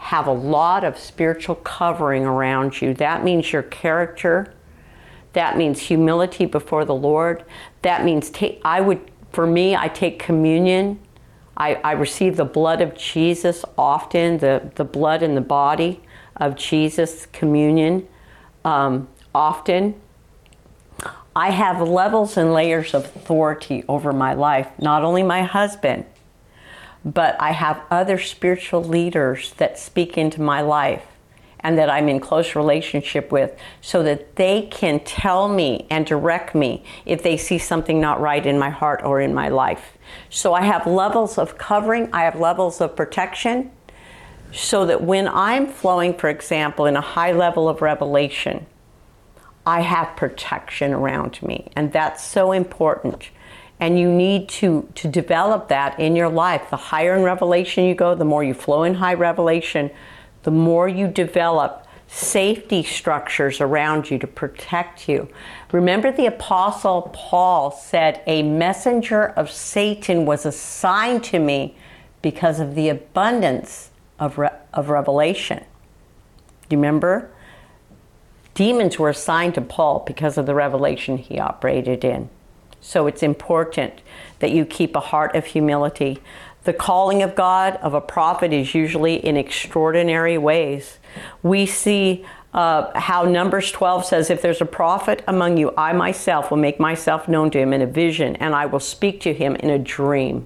have a lot of spiritual covering around you. That means your character. That means humility before the Lord. That means for me, I take communion. I receive the blood of Jesus often, the blood and the body of Jesus, communion often. I have levels and layers of authority over my life, not only my husband, but I have other spiritual leaders that speak into my life and that I'm in close relationship with, so that they can tell me and direct me if they see something not right in my heart or in my life. So I have levels of covering, I have levels of protection, so that when I'm flowing, for example, in a high level of revelation, I have protection around me. And that's so important. And you need to develop that in your life. The higher in revelation you go, the more you flow in high revelation, the more you develop safety structures around you to protect you. Remember, the Apostle Paul said, a messenger of Satan was assigned to me because of the abundance of revelation. Do you remember? Demons were assigned to Paul because of the revelation he operated in. So it's important that you keep a heart of humility. The calling of God of a prophet is usually in extraordinary ways. We see how Numbers 12 says, if there's a prophet among you, I myself will make myself known to him in a vision, and I will speak to him in a dream.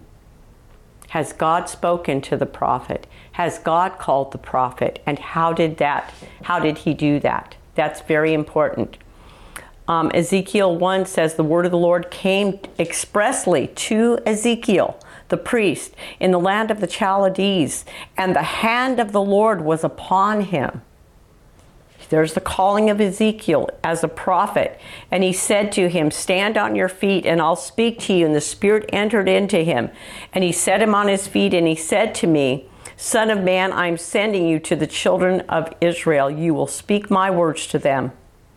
Has God spoken to the prophet? Has God called the prophet? And how did he do that? That's very important. Ezekiel 1 says, the word of the Lord came expressly to Ezekiel, the priest, in the land of the Chaldees, and the hand of the Lord was upon him. There's the calling of Ezekiel as a prophet. And he said to him, stand on your feet and I'll speak to you. And the Spirit entered into him. And he set him on his feet and he said to me, Son of man, I'm sending you to the children of Israel. You will speak my words to them.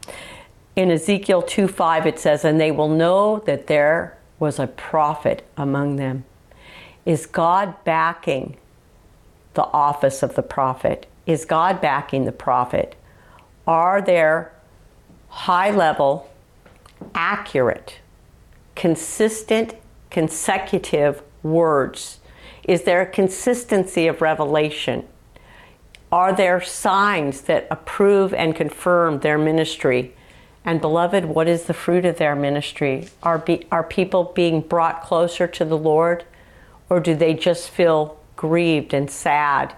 In Ezekiel 2:5 it says, and they will know that there was a prophet among them. Is God backing the office of the prophet? Is God backing the prophet? Are there high-level, accurate, consistent, consecutive words? Is there a consistency of revelation? Are there signs that approve and confirm their ministry? And beloved, what is the fruit of their ministry? Are people being brought closer to the Lord? Or do they just feel grieved and sad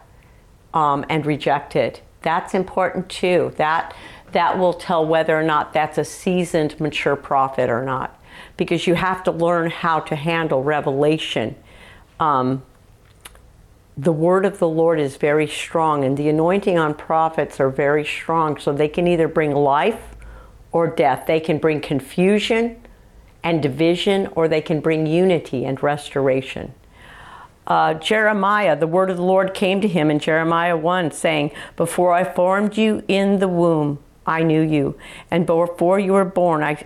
and rejected? That's important too. That will tell whether or not that's a seasoned, mature prophet or not. Because you have to learn how to handle revelation. The word of the Lord is very strong, and the anointing on prophets are very strong, so they can either bring life or death. They can bring confusion and division, or they can bring unity and restoration. Jeremiah, the word of the Lord came to him in Jeremiah 1, saying, before I formed you in the womb, I knew you. And before you were born, I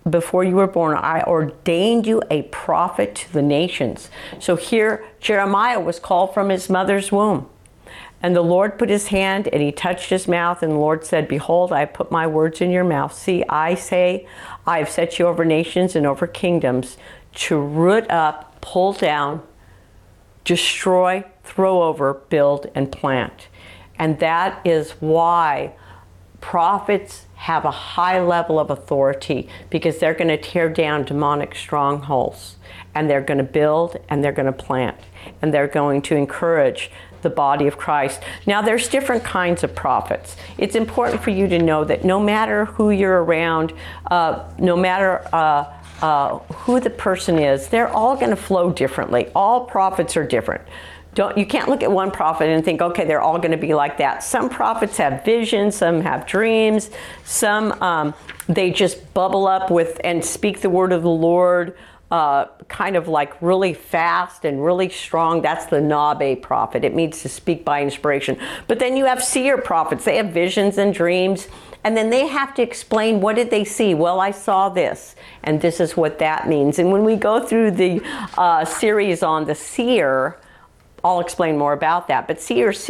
ordained you a prophet to the nations. So here, Jeremiah was called from his mother's womb. And the Lord put his hand and he touched his mouth, and the Lord said, behold, I put my words in your mouth. See, I say, I have set you over nations and over kingdoms to root up, pull down, destroy, throw over, build, and plant. And that is why prophets have a high level of authority, because they're going to tear down demonic strongholds, and they're going to build, and they're going to plant, and they're going to encourage the body of Christ. Now, there's different kinds of prophets. It's important for you to know that no matter who you're around, no matter who the person is, they're all going to flow differently. All prophets are different. You can't look at one prophet and think, okay, they're all going to be like that. Some prophets have visions, some have dreams, some they just bubble up with and speak the word of the Lord kind of like really fast and really strong. That's the Nabe prophet. It means to speak by inspiration. But then you have seer prophets. They have visions and dreams. And then they have to explain, what did they see? Well, I saw this, and this is what that means. And when we go through the series on the seer, I'll explain more about that. But seer